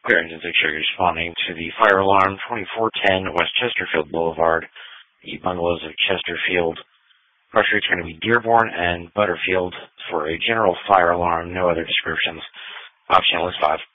Clear engine 6, you're responding to the fire alarm 2410 West Chesterfield Boulevard, the bungalows of Chesterfield. Cross streets are going to be Dearborn and Butterfield for a general fire alarm, no other descriptions. Option list 5.